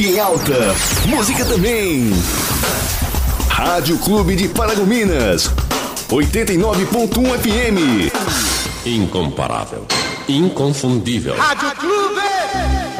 Em alta, música também. Rádio Clube de Paragominas, 89.1 FM. Incomparável, inconfundível. Rádio Clube!